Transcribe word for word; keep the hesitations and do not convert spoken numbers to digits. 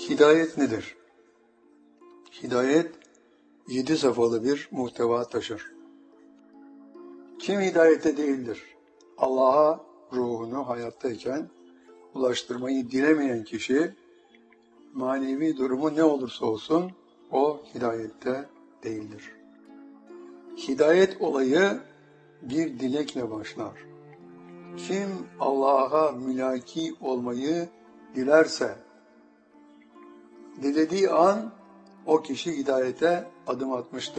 Hidayet nedir? Hidayet, yedi safhalı bir muhteva taşır. Kim hidayete değildir? Allah'a ruhunu hayattayken ulaştırmayı dilemeyen kişi, manevi durumu ne olursa olsun, o hidayette değildir. Hidayet olayı bir dilekle başlar. Kim Allah'a mülaki olmayı dilerse, dilediği an o kişi hidayete adım atmıştır.